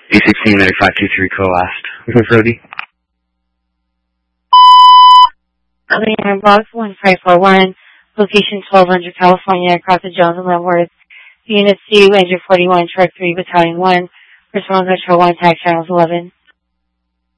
A16 9523 co-last. Looking for OD? Atlanta Box 1541, location 1200 California, across the Jones and Leavenworth. Unit C, Engine 41, Truck 3, Battalion 1, Personal Control 1, Tax Channels 11.